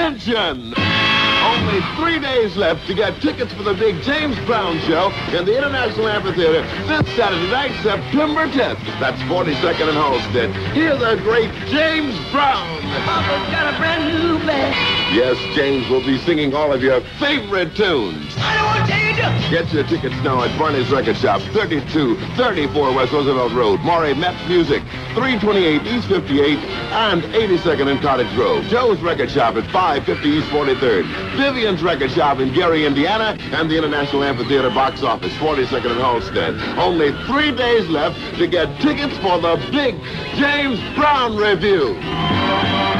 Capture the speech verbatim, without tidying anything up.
Attention! Only three days left to get tickets for the big James Brown show in the International Amphitheater this Saturday night, September tenth. That's forty-second and Halsted. Hear the great James Brown. Papa's got a brand new bag. Yes, James will be singing all of your favorite tunes. I don't want to tell you to. Get your tickets now at Barney's Record Shop, thirty-two thirty-four West Roosevelt Road, Maury Metz Music, three twenty-eight East fifty-eighth, and eighty-second and Cottage Grove. Joe's Record Shop at five fifty East forty-third. Vivian's Record Shop in Gary, Indiana, and the International Amphitheater box office, forty-second and Halsted. Only three days left to get tickets for the big James Brown review.